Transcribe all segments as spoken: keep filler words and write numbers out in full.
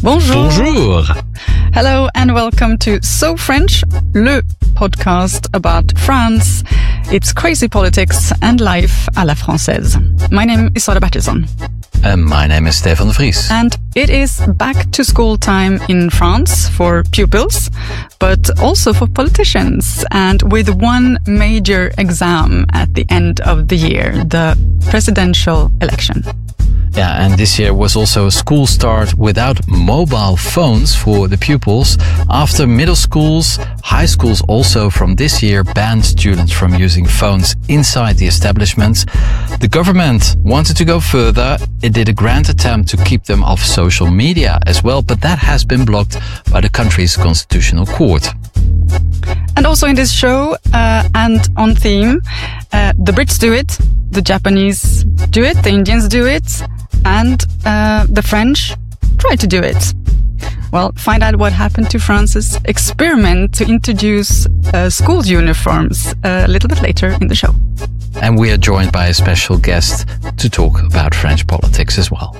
Bonjour. Bonjour. Hello and welcome to So French, le podcast about France, its crazy politics and life à la française. My name is Sara Bertilsson. And my name is Stefan de Vries. And it is back to school time in France for pupils, but also for politicians, and with one major exam at the end of the year, the presidential election. Yeah, and this year was also a school start without mobile phones for the pupils. After middle schools, high schools also from this year banned students from using phones inside the establishments. The government wanted to go further. It did a grand attempt to keep them off social media as well, but that has been blocked by the country's constitutional court. And also in this show, uh, and on theme, uh, the Brits do it, the Japanese do it, the Indians do it, and uh, the French try to do it. Well, find out what happened to France's experiment to introduce uh, school uniforms a little bit later in the show. And we are joined by a special guest to talk about French politics as well.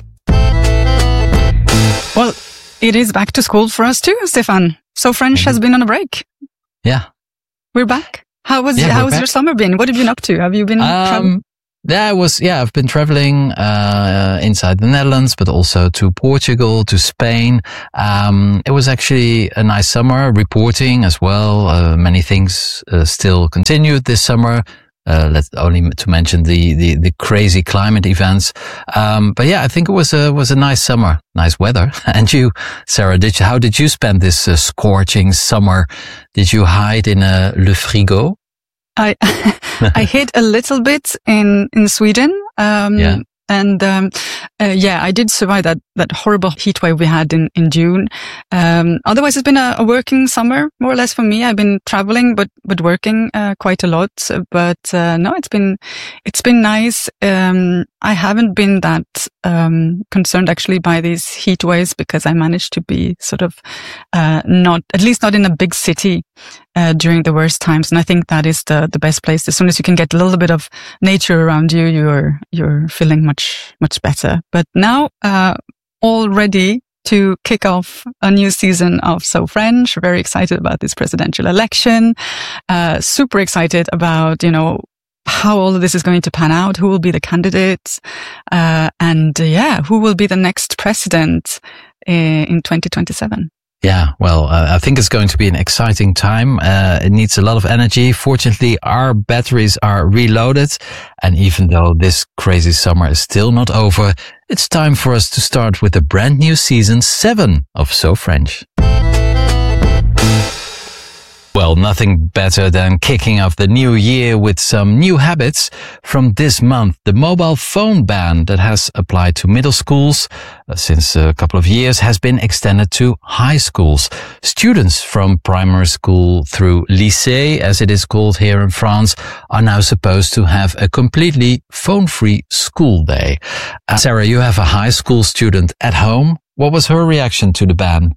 Well, it is back to school for us too, Stefan. So French mm-hmm. has been on a break. Yeah. We're back. How was yeah, how has your summer been? What have you been up to? Have you been um, traveling? Yeah, I was, yeah, I've been traveling, uh, inside the Netherlands, but also to Portugal, to Spain. Um, it was actually a nice summer, reporting as well. Uh, many things uh, still continued this summer. Uh, let's only to mention the, the, the crazy climate events. Um, but yeah, I think it was a, was a nice summer, nice weather. And you, Sarah, did you, how did you spend this uh, scorching summer? Did you hide in a Le Frigo? I I hid a little bit in in Sweden, um, yeah. and um, uh, yeah, I did survive that that horrible heat wave we had in in June. Um, otherwise, it's been a, a working summer, more or less for me. I've been traveling, but but working uh, quite a lot. But uh, no, it's been it's been nice. Um, I haven't been that um, concerned actually by these heat waves because I managed to be sort of uh, not, at least not in a big city. Uh, during the worst times. And I think that is the, the best place. As soon as you can get a little bit of nature around you, you're, you're feeling much, much better. But now, uh, all ready to kick off a new season of So French. Very excited about this presidential election. Uh, super excited about, you know, how all of this is going to pan out, who will be the candidates, uh, and uh, yeah, who will be the next president in, in twenty twenty-seven. Yeah, well, uh, I think it's going to be an exciting time. Uh, it needs a lot of energy. Fortunately, our batteries are reloaded. And even though this crazy summer is still not over, it's time for us to start with a brand new season seven of So French. Well, nothing better than kicking off the new year with some new habits. From this month, the mobile phone ban that has applied to middle schools uh, since a couple of years has been extended to high schools. Students from primary school through lycée, as it is called here in France, are now supposed to have a completely phone-free school day. Uh, Sarah, you have a high school student at home. What was her reaction to the ban?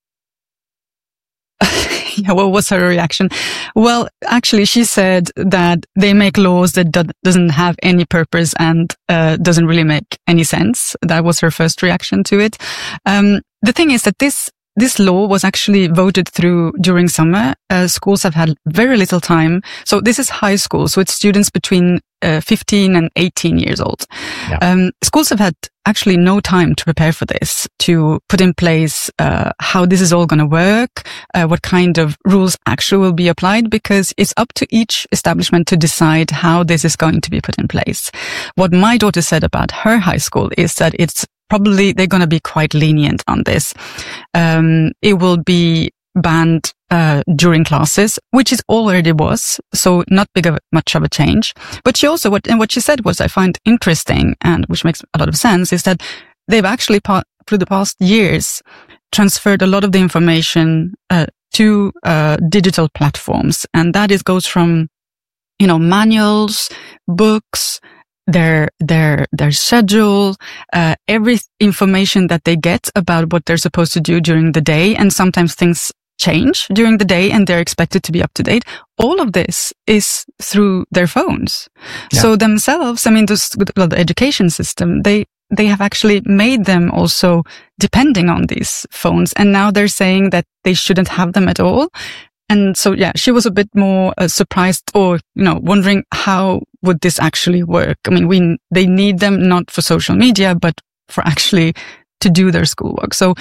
Yeah, what was her reaction? Well, actually, she said that they make laws that do- doesn't have any purpose and uh, doesn't really make any sense. That was her first reaction to it. Um, the thing is that this this law was actually voted through during summer. Uh, schools have had very little time. So this is high school. So it's students between uh, fifteen and eighteen years old. Yeah. Um, schools have had actually no time to prepare for this, to put in place uh, how this is all going to work, uh, what kind of rules actually will be applied, because it's up to each establishment to decide how this is going to be put in place. What my daughter said about her high school is that it's probably, they're going to be quite lenient on this. Um, it will be banned uh, during classes, which it already was, so not big of much of a change. But she also, what and what she said was, I find interesting, and which makes a lot of sense, is that they've actually, pa- through the past years, transferred a lot of the information uh, to uh, digital platforms, and that is goes from, you know, manuals, books, their their their schedule, uh, every information that they get about what they're supposed to do during the day, and sometimes things change during the day and they're expected to be up to date. All of this is through their phones. Yeah. So themselves, I mean, this, well, the education system, they they have actually made them also depending on these phones. And now they're saying that they shouldn't have them at all. And so, yeah, she was a bit more uh, surprised or, you know, wondering how would this actually work? I mean, we, they need them not for social media, but for actually to do their schoolwork. So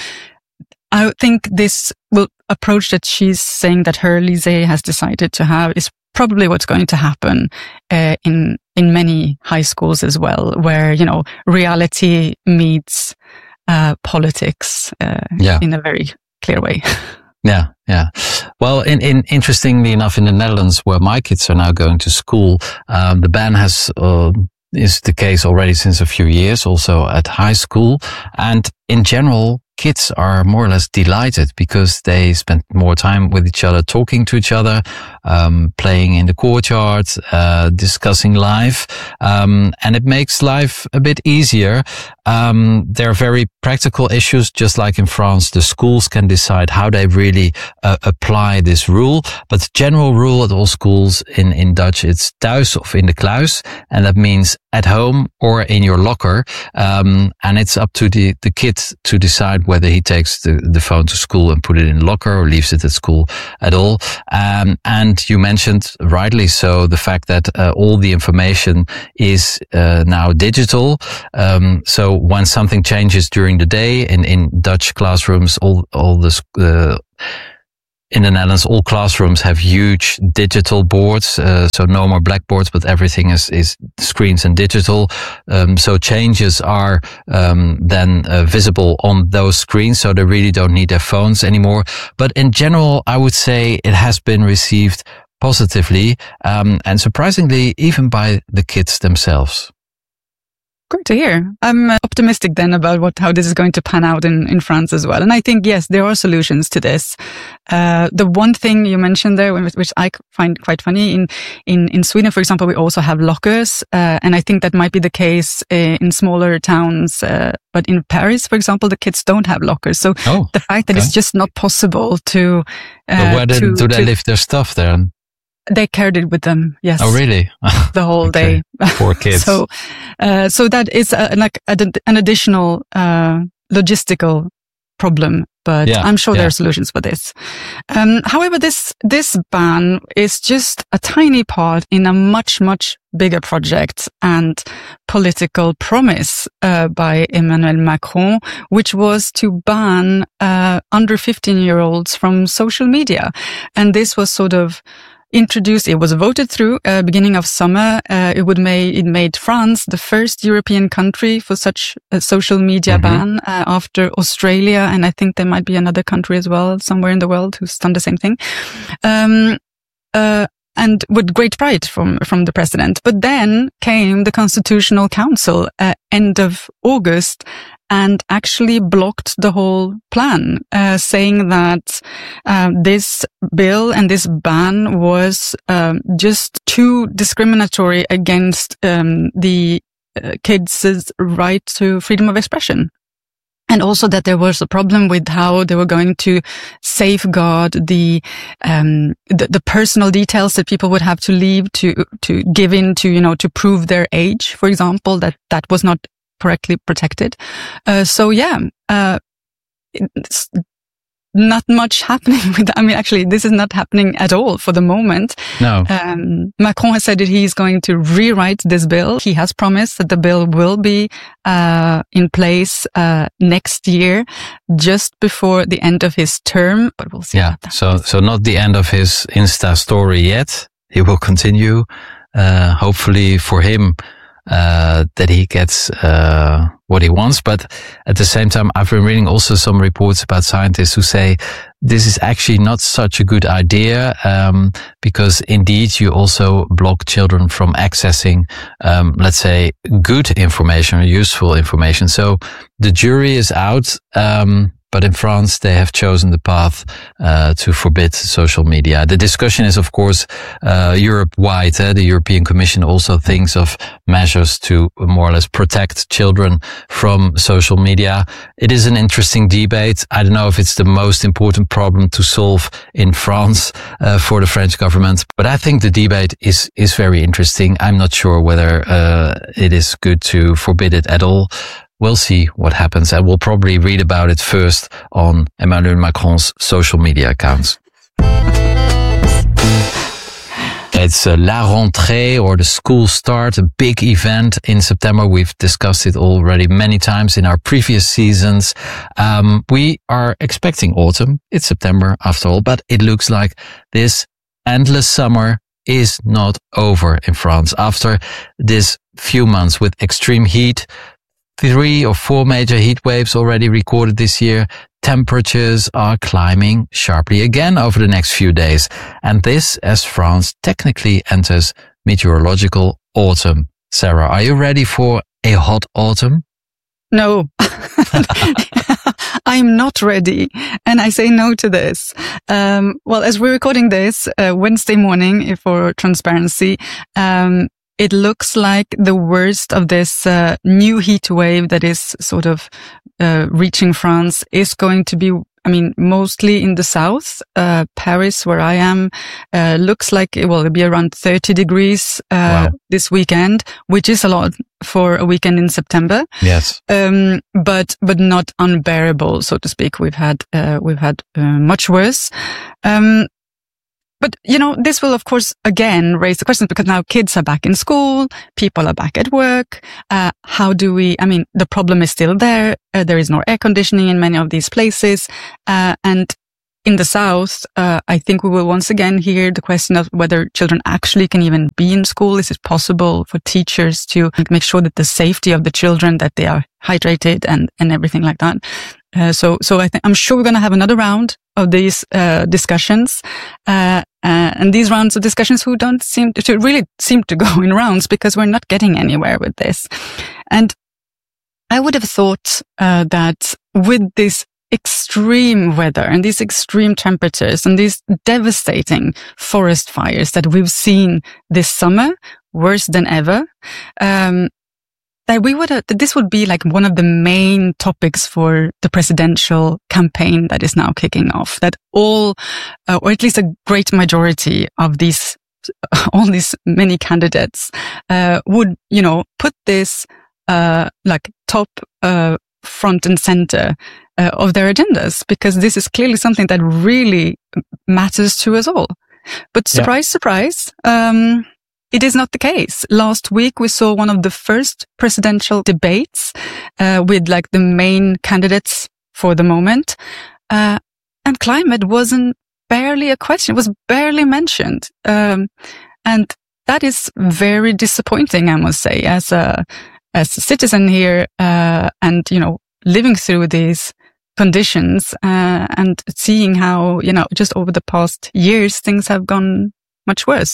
I think this will approach that she's saying that her lycée has decided to have is probably what's going to happen uh, in in many high schools as well, where, you know, reality meets uh, politics uh, yeah. in a very clear way. Yeah, yeah. Well, in, in interestingly enough, in the Netherlands, where my kids are now going to school, um, the ban has uh, is the case already since a few years, also at high school, and in general, kids are more or less delighted because they spend more time with each other, talking to each other, um, playing in the courtyard, uh, discussing life, um, and it makes life a bit easier. Um, there are very practical issues, just like in France. The schools can decide how they really uh, apply this rule, but the general rule at all schools in, in Dutch, it's thuis of in de kluis, and that means at home or in your locker. Um, and it's up to the, the kid to decide whether he takes the, the phone to school and put it in the locker or leaves it at school at all. Um, and you mentioned rightly so the fact that uh, all the information is uh, now digital. Um, so when something changes during the day in, in Dutch classrooms, all, all the, uh, in the Netherlands, all classrooms have huge digital boards, uh, so no more blackboards, but everything is, is screens and digital. Um, so changes are um, then uh, visible on those screens, so they really don't need their phones anymore. But in general, I would say it has been received positively, um, and surprisingly, even by the kids themselves. Great to hear. I'm uh, optimistic then about what how this is going to pan out in, in France as well. And I think, yes, there are solutions to this. Uh, the one thing you mentioned there, which I find quite funny, in, in, in Sweden, for example, we also have lockers. Uh, and I think that might be the case uh, in smaller towns. Uh, but in Paris, for example, the kids don't have lockers. So oh, the fact that okay. it's just not possible to... Uh, but where did, to, do they to, leave their stuff there? They carried it with them, yes. Oh, really? The whole okay. day. Poor kids. so, uh, so that is a, like a, an additional uh, logistical problem, but yeah, I'm sure yeah. there are solutions for this. Um, however, this this ban is just a tiny part in a much, much bigger project and political promise uh, by Emmanuel Macron, which was to ban uh, under fifteen-year-olds from social media. And this was sort of introduced, it was voted through uh, beginning of summer. Uh, it would make, it made France the first European country for such a social media mm-hmm. ban uh, after Australia. And I think there might be another country as well somewhere in the world who's done the same thing. Um, uh, and with great pride from, from the president. But then came the Constitutional Council at end of August and actually blocked the whole plan, uh, saying that uh, this bill and this ban was um, just too discriminatory against um, the uh, kids' right to freedom of expression. And also that there was a problem with how they were going to safeguard the, um, the, the personal details that people would have to leave to, to give in to, you know, to prove their age, for example, that that was not correctly protected. Uh, so yeah, uh, it's not much happening with that. I mean, actually, this is not happening at all for the moment. No. Um, Macron has said that he's going to rewrite this bill. He has promised that the bill will be, uh, in place, uh, next year, just before the end of his term, but we'll see. Yeah. So, so not the end of his Insta story yet. He will continue, uh, hopefully for him, uh, that he gets, uh, what he wants. But at the same time, I've been reading also some reports about scientists who say this is actually not such a good idea, um, because indeed you also block children from accessing, um, let's say good information or useful information. So the jury is out, um, but in France, they have chosen the path uh, to forbid social media. The discussion is, of course, uh, Europe-wide. Uh, the European Commission also thinks of measures to more or less protect children from social media. It is an interesting debate. I don't know if it's the most important problem to solve in France uh, for the French government, but I think the debate is is very interesting. I'm not sure whether uh, it is good to forbid it at all. we'll see what happens, and we'll probably read about it first on Emmanuel Macron's social media accounts. It's uh, La Rentrée, or the school start, a big event in September. We've discussed it already many times in our previous seasons. Um, we are expecting autumn. It's September after all, but it looks like this endless summer is not over in France. After this few months with extreme heat, three or four major heat waves already recorded this year, temperatures are climbing sharply again over the next few days. And this as France technically enters meteorological autumn. Sarah, are you ready for a hot autumn? No, I'm not ready. And I say no to this. Um, well, as we're recording this uh, Wednesday morning, for transparency, um, it looks like the worst of this uh, new heat wave that is sort of uh, reaching France is going to be, I mean, mostly in the south. Uh, Paris, where I am, uh, looks like it will be around thirty degrees uh, wow. this weekend, which is a lot for a weekend in September. Yes. Um, but, but not unbearable, so to speak. We've had, uh, we've had uh, much worse. Um, But, you know, this will, of course, again, raise the questions, because now kids are back in school, people are back at work. Uh, how do we, I mean, the problem is still there. Uh, there is no air conditioning in many of these places. Uh, and in the south, uh, I think we will once again hear the question of whether children actually can even be in school. Is it possible for teachers to make sure that the safety of the children, that they are hydrated and, and everything like that? Uh, so, so I think, I'm sure we're going to have another round of these, uh, discussions, uh, uh, and these rounds of discussions who don't seem to, to really seem to go in rounds, because we're not getting anywhere with this. And I would have thought, uh, that with this extreme weather and these extreme temperatures and these devastating forest fires that we've seen this summer, worse than ever, um, that we would have, that this would be like one of the main topics for the presidential campaign that is now kicking off. That all, uh, or at least a great majority of these, all these many candidates, uh, would, you know, put this, uh, like top, uh, front and center, uh, of their agendas, because this is clearly something that really matters to us all. But surprise, yeah. surprise, um, it is not the case. Last week, we saw one of the first presidential debates, uh, with like the main candidates for the moment. Uh, and climate wasn't barely a question, it was barely mentioned. Um, and that is very disappointing, I must say, as a, as a citizen here, uh, and, you know, living through these conditions, uh, and seeing how, you know, just over the past years, things have gone much worse.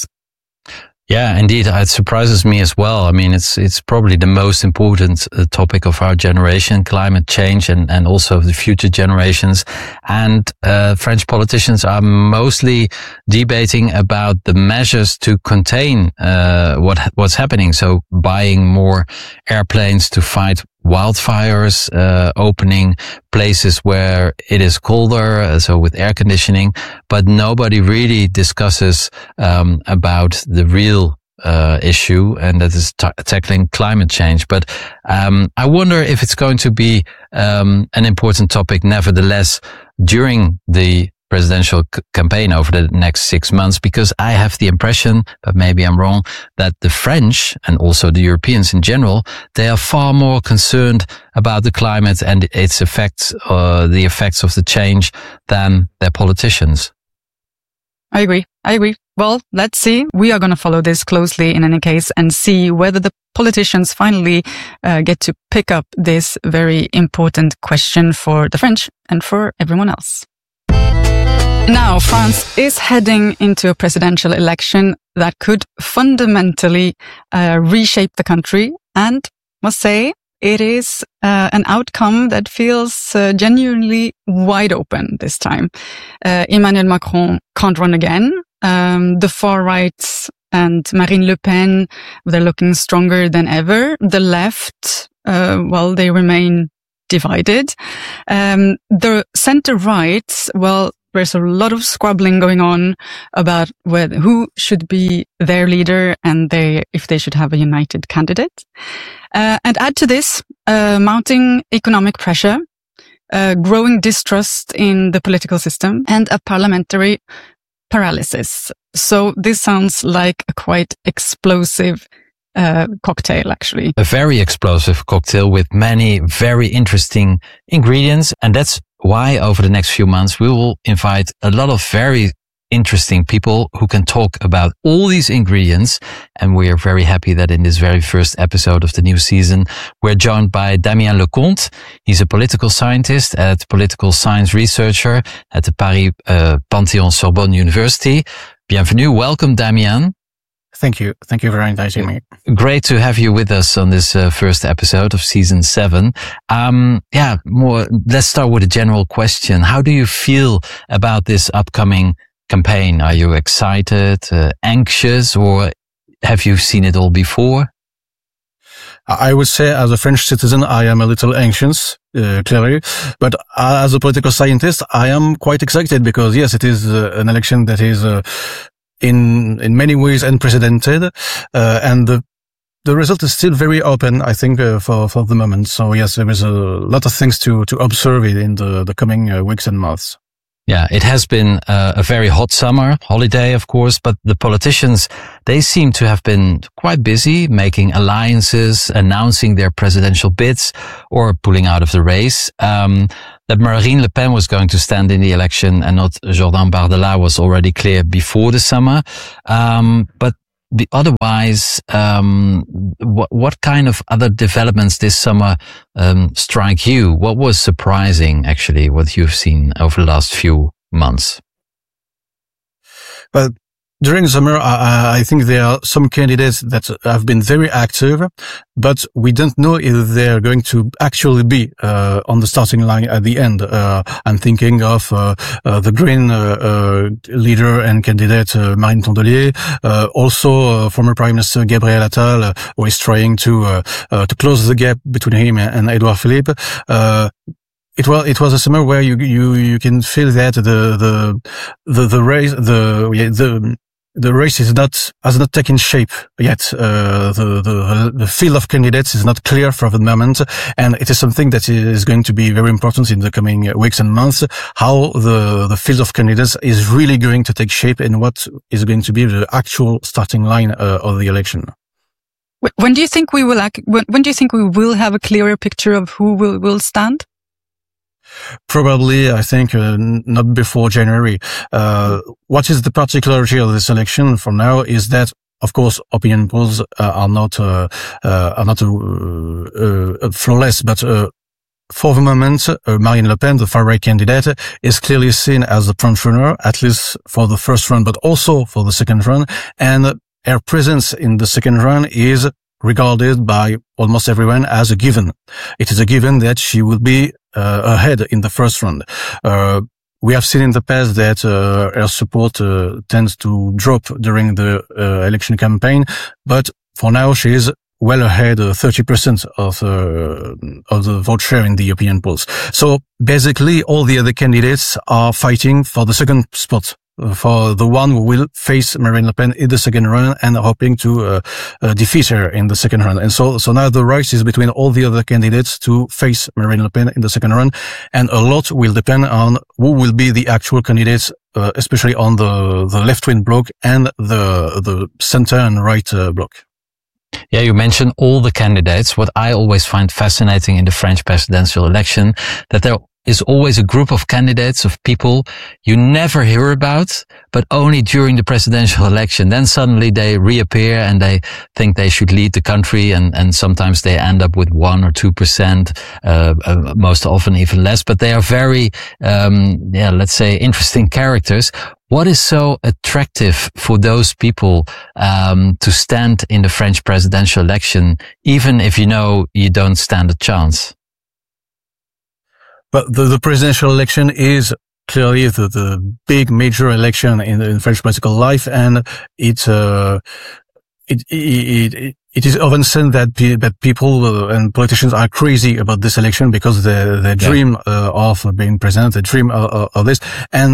Yeah, indeed. It surprises me as well. I mean, it's, it's probably the most important uh, topic of our generation, climate change, and, and also the future generations. And, uh, French politicians are mostly debating about the measures to contain, uh, what, what's happening. So buying more airplanes to fight wildfires, uh, opening places where it is colder, uh, so with air conditioning, but nobody really discusses um, about the real uh, issue, and that is t- tackling climate change. But um, I wonder if it's going to be um, an important topic, nevertheless, during the presidential c- campaign over the next six months, because I have the impression, but maybe I'm wrong, that the French and also the Europeans in general, they are far more concerned about the climate and its effects, uh, the effects of the change, than their politicians. I agree. I agree. Well, let's see. We are going to follow this closely in any case and see whether the politicians finally uh, get to pick up this very important question for the French and for everyone else. Now, France is heading into a presidential election that could fundamentally uh, reshape the country, and must say it is uh, an outcome that feels uh, genuinely wide open this time. Uh, Emmanuel Macron can't run again. Um, the far right and Marine Le Pen, they're looking stronger than ever. The left, uh, well, they remain divided. Um, the center right, well, there's a lot of squabbling going on about whether, who should be their leader and they, if they should have a united candidate. Uh, and add to this, uh, mounting economic pressure, uh, growing distrust in the political system, and a parliamentary paralysis. So this sounds like a quite explosive uh, cocktail, actually. A very explosive cocktail with many very interesting ingredients. And that's why over the next few months, we will invite a lot of very interesting people who can talk about all these ingredients. And we are very happy that in this very first episode of the new season, we're joined by Damien Lecomte. He's a political scientist and political science researcher at the Paris uh, Panthéon-Sorbonne University. Bienvenue. Welcome, Damien. Thank you. Thank you for inviting me. Great to have you with us on this uh, first episode of season seven. Um, yeah, more, let's start with a general question. How do you feel about this upcoming campaign? Are you excited, uh, anxious, or have you seen it all before? I would say as a French citizen, I am a little anxious, uh, clearly, but as a political scientist, I am quite excited because yes, it is uh, an election that is uh, in in many ways unprecedented, uh, and the the result is still very open, I think, uh, for for the moment. So yes, there is a lot of things to to observe in the the coming uh, weeks and months. Yeah, it has been uh, a very hot summer holiday, of course, but the politicians, they seem to have been quite busy making alliances, announcing their presidential bids or pulling out of the race. Um, that Marine Le Pen was going to stand in the election and not Jordan Bardella was already clear before the summer. Um, but the, otherwise, um, what, what kind of other developments this summer um, strike you? What was surprising, actually, what you've seen over the last few months? Well, during the summer, I, I think there are some candidates that have been very active, but we don't know if they're going to actually be uh, on the starting line at the end. Uh, I'm thinking of uh, uh, the Green uh, uh, leader and candidate uh, Marine Tondelier, uh, also uh, former Prime Minister Gabriel Attal, uh, who is trying to uh, uh, to close the gap between him and Edouard Philippe. Uh, It was it was a summer where you you you can feel that the the the the race the the the race is not has not taken shape yet. Uh, the the the field of candidates is not clear for the moment, and it is something that is going to be very important in the coming weeks and months. How the the field of candidates is really going to take shape, and what is going to be the actual starting line uh, of the election. When do you think we will? When, when do you think we will have a clearer picture of who will will stand? Probably, I think, uh, not before January. Uh, what is the particularity of this election for now is that, of course, opinion polls uh, are not, uh, uh, are not, uh, uh, flawless, but, uh, for the moment, uh, Marine Le Pen, the far-right candidate, is clearly seen as the frontrunner, at least for the first run, but also for the second run. And her presence in the second run is regarded by almost everyone as a given. It is a given that she will be uh, ahead in the first round. Uh, we have seen in the past that uh, her support uh, tends to drop during the uh, election campaign, but for now she is well ahead, uh, thirty percent of uh, of the vote share in the opinion polls. So basically, all the other candidates are fighting for the second spot, for the one who will face Marine Le Pen in the second round and hoping to uh, uh, defeat her in the second round. And so, so now the race is between all the other candidates to face Marine Le Pen in the second round, and a lot will depend on who will be the actual candidates, uh, especially on the the left-wing bloc and the the center and right uh, bloc. Yeah, you mentioned all the candidates. What I always find fascinating in the French presidential election, that there is always a group of candidates, of people you never hear about, but only during the presidential election. Then suddenly they reappear and they think they should lead the country, and, and sometimes they end up with one or two percent, uh, uh, most often even less. But they are very, um, yeah, let's say interesting characters. What is so attractive for those people um, to stand in the French presidential election, even if you know you don't stand a chance? But the, the presidential election is clearly the, the big major election in, in French political life, and it, uh, it, it, it, it is often said that, pe- that people uh, and politicians are crazy about this election because they, they dream, uh, of being president, they dream of, of this. And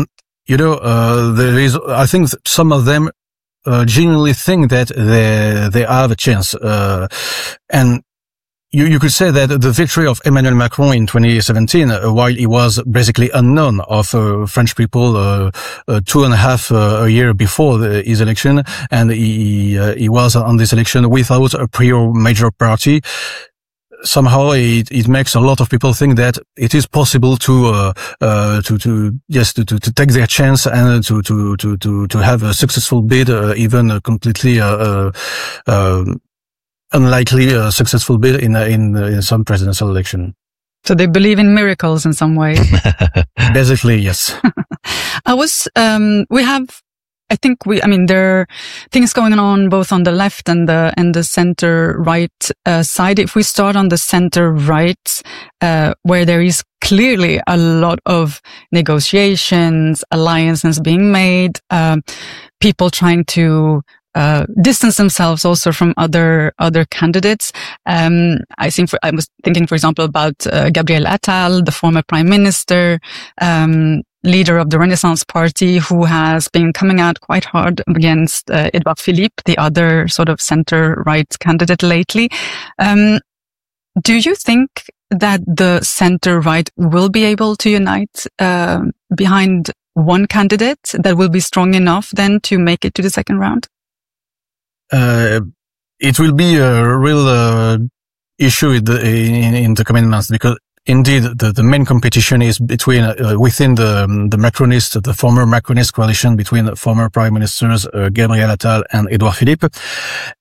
you know, uh, there is, I think some of them uh, genuinely think that they, they have a chance. Uh, and you, you could say that the victory of Emmanuel Macron in twenty seventeen, uh, while he was basically unknown of uh, French people, uh, uh, two and a half uh, a year before the, his election, and he, uh, he was on this election without a prior major party. Somehow it, it makes a lot of people think that it is possible to, uh, uh, to, to, yes, to, to, to take their chance and to, to, to, to, to have a successful bid, uh, even a completely, uh, uh, uh unlikely uh, successful bid in, uh, in, uh, in some presidential election. So they believe in miracles in some way. Basically, yes. I was, um, we have, I think we, I mean, there are things going on both on the left and the, and the center right, uh, side. If we start on the center right, uh, where there is clearly a lot of negotiations, alliances being made, uh, people trying to, uh, distance themselves also from other, other candidates. Um, I think for, I was thinking, for example, about, uh, Gabriel Attal, the former prime minister, um, leader of the Renaissance Party, who has been coming out quite hard against uh, Edouard Philippe, the other sort of center-right candidate lately. Um, do you think that the center-right will be able to unite uh, behind one candidate that will be strong enough then to make it to the second round? Uh, it will be a real uh, issue in the, in, in the coming months, because indeed, the, the main competition is between, uh, within the, um, the Macronist, the former Macronist coalition between the former prime ministers, uh, Gabriel Attal and Edouard Philippe.